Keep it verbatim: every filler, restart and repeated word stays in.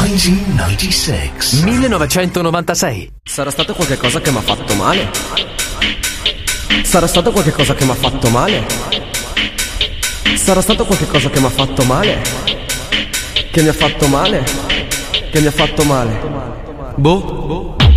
millenovecentonovantasei. millenovecentonovantasei. Sarà stato qualche cosa che mi ha fatto male? Sarà stato qualche cosa che mi ha fatto male? Sarà stato qualche cosa che mi ha fatto male? Che mi ha fatto male? Che mi ha fatto male? Boh, boh.